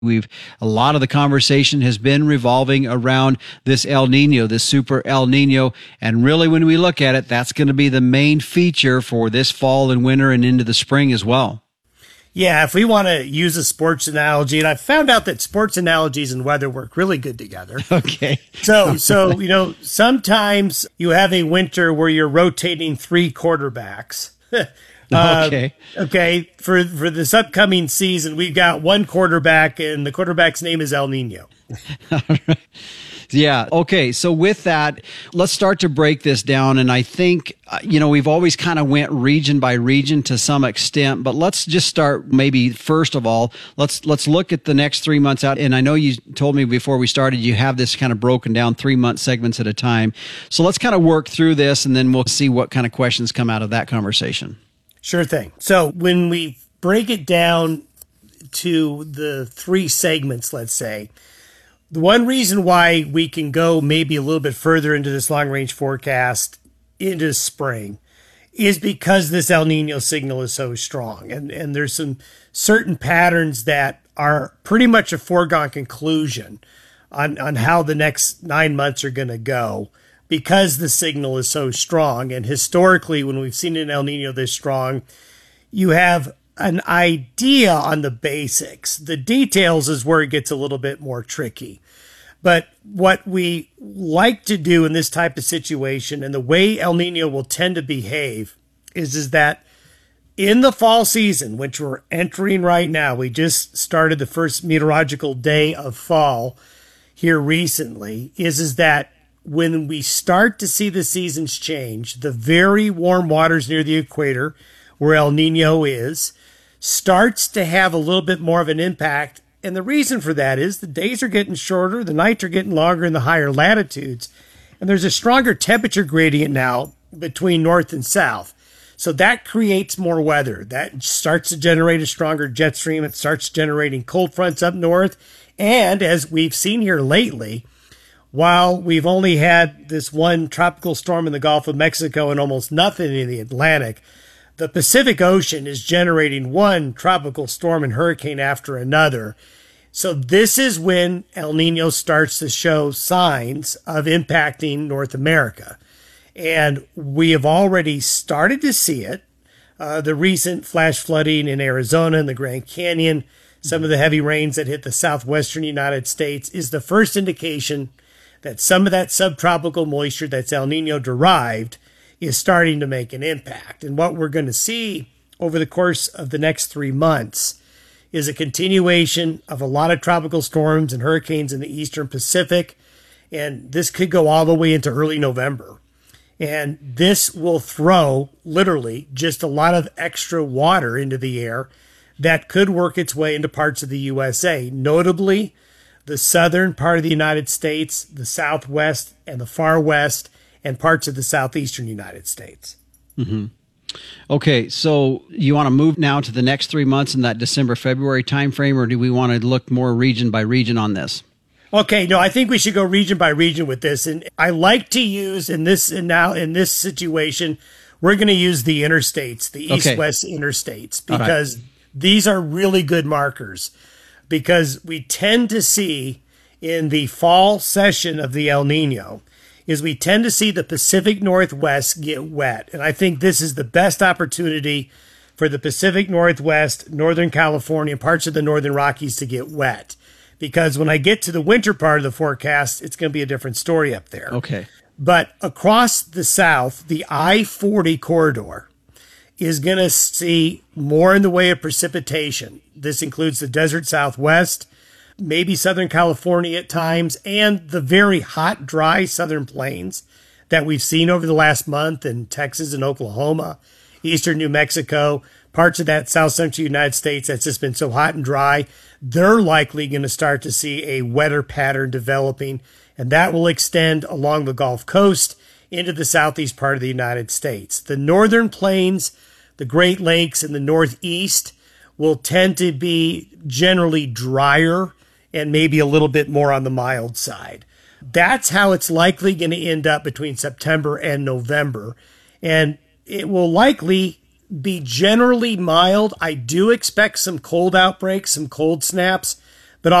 A lot of the conversation has been revolving around this El Nino, this super El Nino. And really, when we look at it, that's going to be the main feature for this fall and winter and into the spring as well. Yeah, if we want to use a sports analogy, and I found out that sports analogies and weather work really good together. Okay. So, sometimes you have a winter where you're rotating 3 quarterbacks. Okay. Okay. For this upcoming season, we've got 1 quarterback, and the quarterback's name is El Nino. All right. Yeah. Okay. So with that, let's start to break this down. And I think, we've always kind of went region by region to some extent, but let's just start maybe first of all, let's look at the next 3 months out. And I know you told me before we started, you have this kind of broken down 3-month segments at a time. So let's kind of work through this and then we'll see what kind of questions come out of that conversation. Sure thing. So when we break it down to the 3 segments, let's say, the one reason why we can go maybe a little bit further into this long-range forecast into spring is because this El Nino signal is so strong. And there's some certain patterns that are pretty much a foregone conclusion on how the next 9 months are going to go because the signal is so strong. And historically, when we've seen an El Nino this strong, you have an idea on the basics. The details is where it gets a little bit more tricky. But what we like to do in this type of situation and the way El Nino will tend to behave is that in the fall season, which we're entering right now, we just started the first meteorological day of fall here recently, is that when we start to see the seasons change, the very warm waters near the equator where El Nino is, starts to have a little bit more of an impact. And the reason for that is the days are getting shorter, the nights are getting longer in the higher latitudes, and there's a stronger temperature gradient now between north and south. So that creates more weather. That starts to generate a stronger jet stream. It starts generating cold fronts up north. And as we've seen here lately, while we've only had this one tropical storm in the Gulf of Mexico and almost nothing in the Atlantic, the Pacific Ocean is generating one tropical storm and hurricane after another. So this is when El Nino starts to show signs of impacting North America. And we have already started to see it. The recent flash flooding in Arizona and the Grand Canyon, some of the heavy rains that hit the southwestern United States is the first indication that some of that subtropical moisture that's El Nino derived is starting to make an impact. And what we're going to see over the course of the next 3 months is a continuation of a lot of tropical storms and hurricanes in the eastern Pacific. And this could go all the way into early November. And this will throw literally just a lot of extra water into the air that could work its way into parts of the USA, notably the southern part of the United States, the southwest and the far west, and parts of the southeastern United States. Mm-hmm. Okay, so you want to move now to the next 3 months in that December-February timeframe, or do we want to look more region by region on this? Okay, no, I think we should go region by region with this. And I like to use in this situation, we're going to use the interstates, the east-west interstates, because these are really good markers. Because we tend to see in the fall session of the El Nino is we tend to see the Pacific Northwest get wet. And I think this is the best opportunity for the Pacific Northwest, Northern California, and parts of the Northern Rockies to get wet. Because when I get to the winter part of the forecast, it's going to be a different story up there. Okay. But across the south, the I-40 corridor is going to see more in the way of precipitation. This includes the desert Southwest, maybe Southern California at times, and the very hot, dry Southern Plains that we've seen over the last month in Texas and Oklahoma, eastern New Mexico, parts of that south central United States that's just been so hot and dry. They're likely going to start to see a wetter pattern developing, and that will extend along the Gulf Coast into the southeast part of the United States. The northern plains, the Great Lakes, and the Northeast will tend to be generally drier and maybe a little bit more on the mild side. That's how it's likely going to end up between September and November. And it will likely be generally mild. I do expect some cold outbreaks, some cold snaps